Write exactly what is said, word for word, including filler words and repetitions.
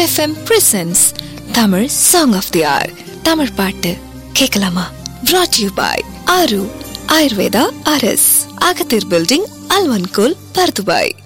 FM presents Tamil song of they are. Tamil பாட்டு கேட்கலாமா? brought you by ஆரு ஆயுர்வேதா ஆர்எஸ், அகத்தீர் பில்டிங், அல்வன்கோல், பர்துபாய்.